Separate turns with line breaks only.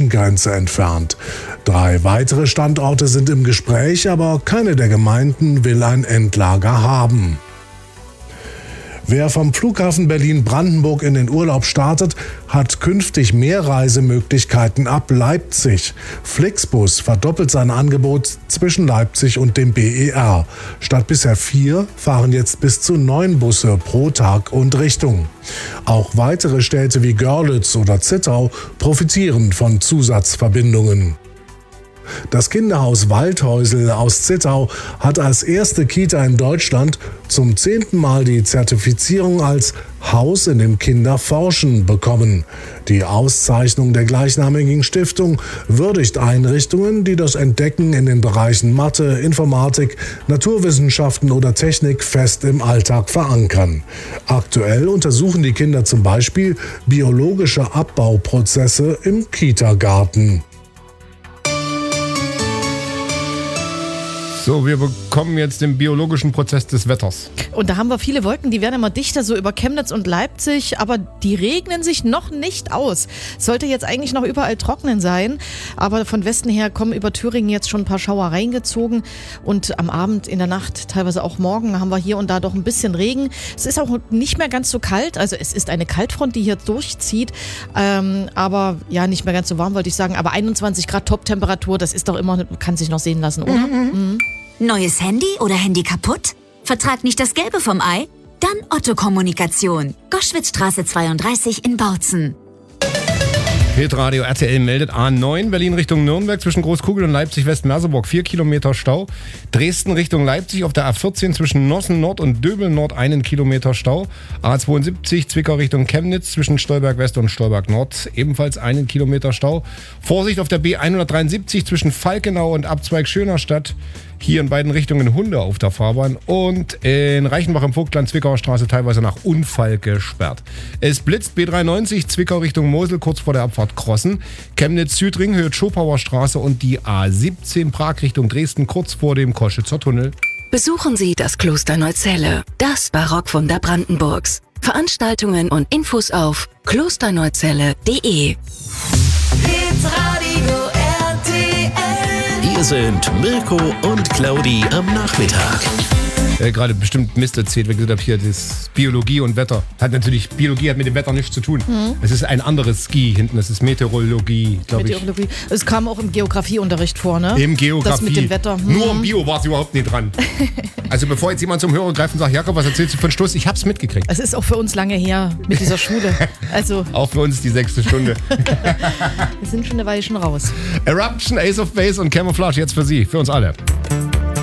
Flächengrenze entfernt. 3 weitere Standorte sind im Gespräch, aber keine der Gemeinden will ein Endlager haben. Wer vom Flughafen Berlin-Brandenburg in den Urlaub startet, hat künftig mehr Reisemöglichkeiten ab Leipzig. Flixbus verdoppelt sein Angebot zwischen Leipzig und dem BER. Statt bisher 4 fahren jetzt bis zu 9 Busse pro Tag und Richtung. Auch weitere Städte wie Görlitz oder Zittau profitieren von Zusatzverbindungen. Das Kinderhaus Waldhäusl aus Zittau hat als erste Kita in Deutschland zum 10. Mal die Zertifizierung als Haus, in dem Kinder forschen, bekommen. Die Auszeichnung der gleichnamigen Stiftung würdigt Einrichtungen, die das Entdecken in den Bereichen Mathe, Informatik, Naturwissenschaften oder Technik fest im Alltag verankern. Aktuell untersuchen die Kinder zum Beispiel biologische Abbauprozesse im Kitagarten.
So, wir bekommen jetzt den biologischen Prozess des Wetters.
Und da haben wir viele Wolken, die werden immer dichter, so über Chemnitz und Leipzig, aber die regnen sich noch nicht aus. Sollte jetzt eigentlich noch überall trocknen sein, aber von Westen her kommen über Thüringen jetzt schon ein paar Schauer reingezogen und am Abend, in der Nacht, teilweise auch morgen, haben wir hier und da doch ein bisschen Regen. Es ist auch nicht mehr ganz so kalt, also es ist eine Kaltfront, die hier durchzieht, aber ja, nicht mehr ganz so warm, wollte ich sagen, aber 21 Grad Top-Temperatur, das ist doch immer, kann sich noch sehen lassen, oder? Mhm.
Neues Handy oder Handy kaputt? Vertrag nicht das Gelbe vom Ei? Dann Otto Kommunikation. Goschwitzstraße 32 in Bautzen.
Hitradio RTL meldet A9 Berlin Richtung Nürnberg zwischen Großkugel und Leipzig-West-Merseburg 4 Kilometer Stau. Dresden Richtung Leipzig auf der A14 zwischen Nossen Nord und Döbel Nord 1 Kilometer Stau. A72 Zwickau Richtung Chemnitz zwischen Stolberg West und Stolberg Nord ebenfalls 1 Kilometer Stau. Vorsicht auf der B173 zwischen Falkenau und Abzweig Schönerstadt. Hier in beiden Richtungen Hunde auf der Fahrbahn und in Reichenbach im Vogtland Zwickauer Straße teilweise nach Unfall gesperrt. Es blitzt B93 Zwickau Richtung Mosel kurz vor der Abfahrt Krossen, Chemnitz Südring Höhe Schopauer Straße und die A17 Prag Richtung Dresden kurz vor dem Koschitzer Tunnel.
Besuchen Sie das Kloster Neuzelle, das Barockwunder Brandenburgs. Veranstaltungen und Infos auf klosterneuzelle.de.
Hier sind Mirko und Claudi am Nachmittag.
Gerade bestimmt Mist erzählt, wenn ich gesagt habe, hier das Biologie und Wetter. Biologie hat mit dem Wetter nichts zu tun. Es ist ein anderes Ski hinten, das ist Meteorologie, glaube ich.
Es kam auch im Geografieunterricht vor, ne?
Im Geografie.
Das mit dem Wetter.
Nur im Bio war es überhaupt nicht dran. Also bevor jetzt jemand zum Hörer greift und sagt, Jakob, was erzählst du für einen Stoß? Ich hab's mitgekriegt.
Es ist auch für uns lange her mit dieser Schule. Also
auch für uns die 6. Stunde.
Wir sind schon eine Weile schon raus.
Eruption, Ace of Base und Camouflage jetzt für Sie, für uns alle.